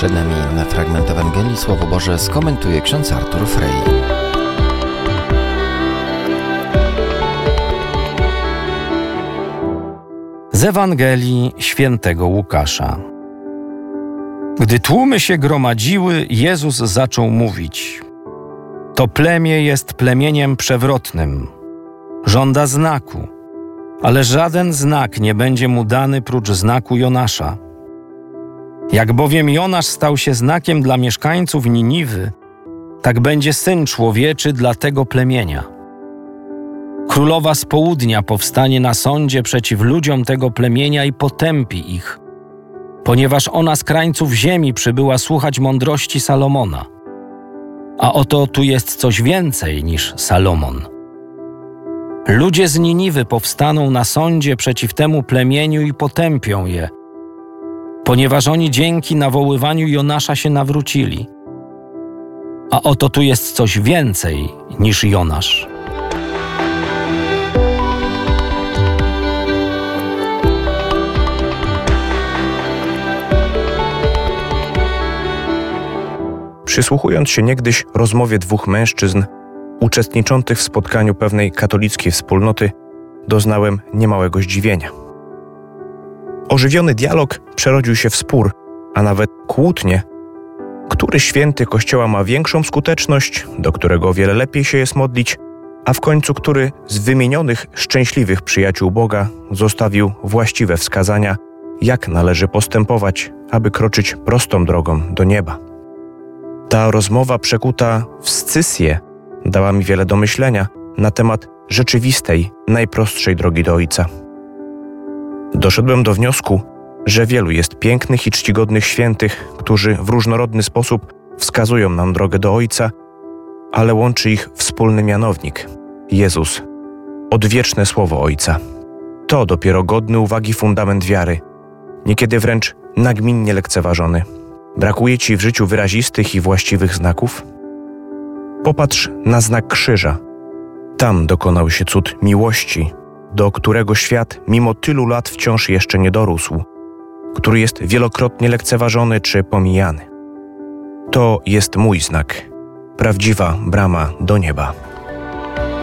Przed nami fragment Ewangelii. Słowo Boże skomentuje ksiądz Artur Frej. Z Ewangelii świętego Łukasza. Gdy tłumy się gromadziły, Jezus zaczął mówić: To plemię jest plemieniem przewrotnym. Żąda znaku, ale żaden znak nie będzie mu dany prócz znaku Jonasza. Jak bowiem Jonasz stał się znakiem dla mieszkańców Niniwy, tak będzie Syn Człowieczy dla tego plemienia. Królowa z południa powstanie na sądzie przeciw ludziom tego plemienia i potępi ich, ponieważ ona z krańców ziemi przybyła słuchać mądrości Salomona. A oto tu jest coś więcej niż Salomon. Ludzie z Niniwy powstaną na sądzie przeciw temu plemieniu i potępią je, ponieważ oni dzięki nawoływaniu Jonasza się nawrócili. A oto tu jest coś więcej niż Jonasz. Przysłuchując się niegdyś rozmowie dwóch mężczyzn uczestniczących w spotkaniu pewnej katolickiej wspólnoty, doznałem niemałego zdziwienia. Ożywiony dialog przerodził się w spór, a nawet kłótnię, który święty Kościoła ma większą skuteczność, do którego o wiele lepiej się jest modlić, a w końcu który z wymienionych szczęśliwych przyjaciół Boga zostawił właściwe wskazania, jak należy postępować, aby kroczyć prostą drogą do nieba. Ta rozmowa przekuta w scysję dała mi wiele do myślenia na temat rzeczywistej, najprostszej drogi do Ojca. Doszedłem do wniosku, że wielu jest pięknych i czcigodnych świętych, którzy w różnorodny sposób wskazują nam drogę do Ojca, ale łączy ich wspólny mianownik – Jezus, odwieczne Słowo Ojca. To dopiero godny uwagi fundament wiary, niekiedy wręcz nagminnie lekceważony. Brakuje ci w życiu wyrazistych i właściwych znaków? Popatrz na znak krzyża. Tam dokonał się cud miłości, do którego świat mimo tylu lat wciąż jeszcze nie dorósł, który jest wielokrotnie lekceważony czy pomijany. To jest mój znak, prawdziwa brama do nieba.